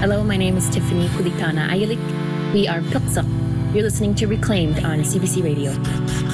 Hello, my name is Tiffany Kulitana Ayalik. We are Pilksak. You're listening to Reclaimed on CBC Radio.